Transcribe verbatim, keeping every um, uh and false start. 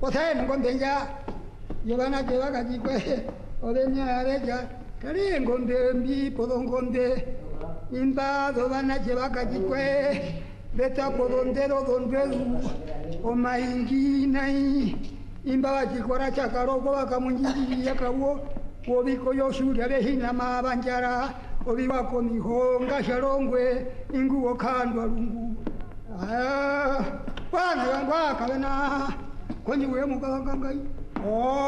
Othe ngombe nja yobana ke bakajikwe obenya areja kare ngombe mbi podongombe imba dobana ke bakajikwe beta podondero dondelu o maingi nai imba bakikora chakarogo bakamunjiri yakawo obiko yoshuri abehina mabanjara obiwa ko mihonga sharongwe inguo kandwa lungu ah bana banga kabena konyi we muganga ngai oh